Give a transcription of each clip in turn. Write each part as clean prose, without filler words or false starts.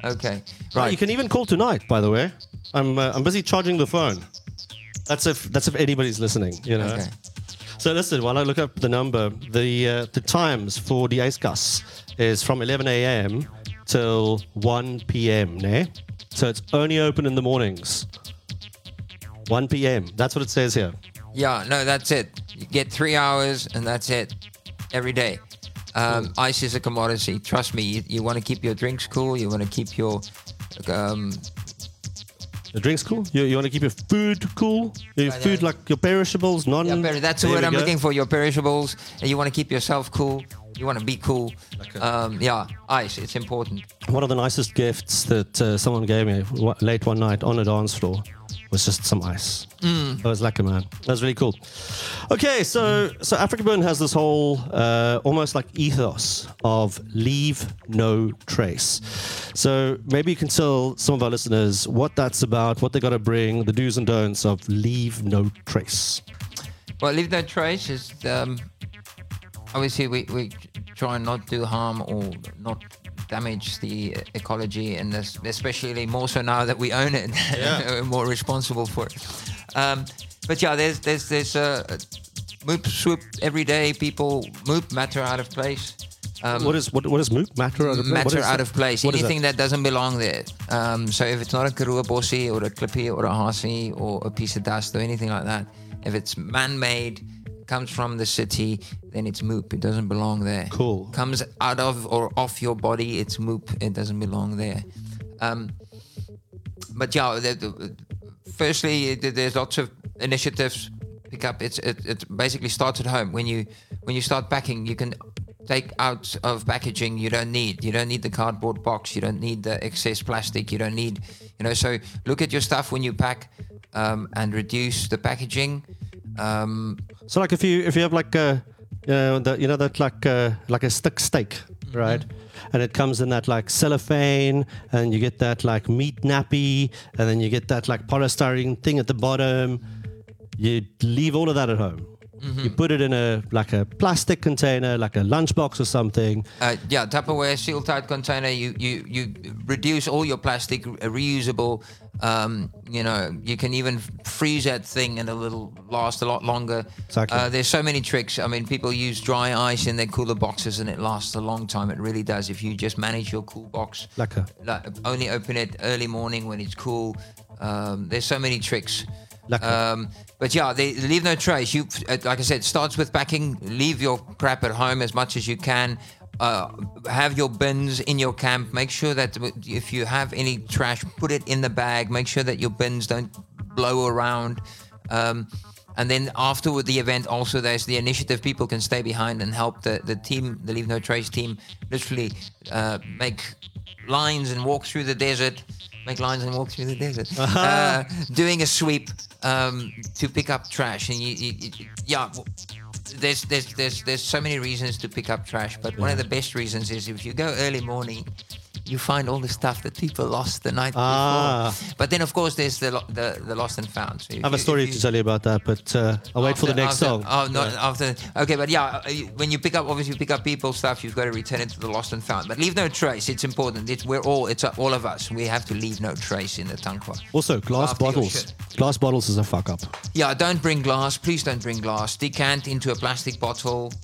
Okay. Right. You can even call tonight, by the way. I'm busy charging the phone. That's if anybody's listening, you know. Okay. So listen, while I look up the number, the times for the ijskas is from 11 a.m. till 1 p.m. Ne? So it's only open in the mornings. 1 p.m. That's what it says here. Yeah, no, that's it. You get 3 hours and that's it every day. Ice is a commodity. Trust me, you want to keep your drinks cool. You want to keep your... The drink's cool? You want to keep your food cool? Your food, like your perishables, that's the word I'm looking for, your perishables. And you want to keep yourself cool. You want to be cool. Okay. Ice, it's important. One of the nicest gifts that someone gave me late one night on a dance floor was just some ice. That was lekker, man. That was really cool. Okay, so Africa Burn has this whole almost like ethos of leave no trace. So maybe you can tell some of our listeners what that's about, what they got to bring, the do's and don'ts of leave no trace. Well, leave no trace is obviously we try and not do harm or not damage the ecology, and this, especially more so now that we own it, we're more responsible for it. But yeah, there's moop swoop every day. People moop matter out of place. What is moop matter out of place? Matter out of place. Anything that doesn't belong there. So if it's not a Karoo bossie or a clippy or a haassie or a piece of dust or anything like that, if it's man-made, comes from the city, then it's moop. It doesn't belong there. Cool. Comes out of or off your body, it's moop. It doesn't belong there. But yeah, firstly, there's lots of initiatives. Pick up. It basically starts at home. When you start packing, you can take out of packaging you don't need. You don't need the cardboard box. You don't need the excess plastic. You don't need, So look at your stuff when you pack, and reduce the packaging. So like if you have like that like a stick steak, right? And it comes in that like cellophane, and you get that like meat nappy, and then you get that like polystyrene thing at the bottom. You leave all of that at home. You put it in a plastic container, like a lunchbox or something. Tupperware, seal-tight container. You reduce all your plastic, reusable. You can even freeze that thing and it'll last a lot longer. Exactly. There's so many tricks. I mean, people use dry ice in their cooler boxes and it lasts a long time. It really does. If you just manage your cool box, only open it early morning when it's cool. There's so many tricks. But yeah, they leave no trace. You, like I said, it starts with packing. Leave your crap at home as much as you can. Have your bins in your camp. Make sure that if you have any trash, put it in the bag. Make sure that your bins don't blow around. And then after the event, also there's the initiative. People can stay behind and help the team, the Leave No Trace team, literally make lines and walk through the desert. Doing a sweep to pick up trash, and there's so many reasons to pick up trash, but one of the best reasons is if you go early morning, you find all the stuff that people lost the night before. But then, of course, there's the lost and found. So I have a story to tell you about that, but I'll wait for the next song. After. Okay, but yeah, when you pick up people's stuff, you've got to return it to the lost and found. But leave no trace. It's important. It's all of us. We have to leave no trace in the tankwa. Also, glass bottles. Glass bottles is a fuck up. Yeah, don't bring glass. Please don't bring glass. Decant into a plastic bottle.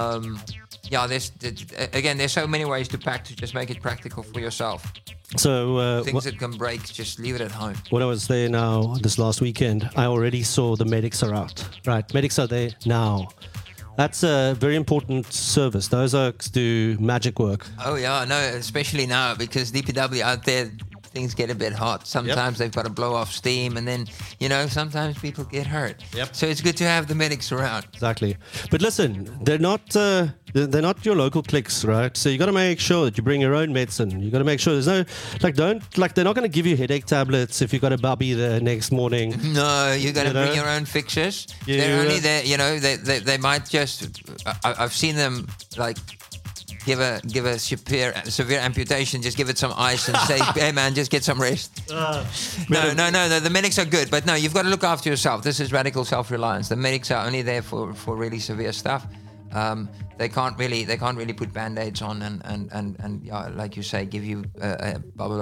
There's so many ways to pack to just make it practical for yourself. So things that can break, just leave it at home. When I was there now this last weekend, I already saw the medics are out. Right, medics are there now. That's a very important service. Those oaks do magic work. Oh yeah, no, especially now because DPW out there. Things get a bit hot. Sometimes they've got to blow off steam, and then sometimes people get hurt. So it's good to have the medics around. Exactly. But listen, they're not your local cliques, right? So you got to make sure that you bring your own medicine. You got to make sure there's no they're not going to give you headache tablets if you got a bubby the next morning. No, you got to bring your own fixtures. They're only there. They might just. I've seen them like. Give a severe amputation. Just give it some ice and say, "Hey man, just get some rest." No. The medics are good, but no, you've got to look after yourself. This is radical self-reliance. The medics are only there for really severe stuff. They can't really put band-aids on and like you say, give you a bubble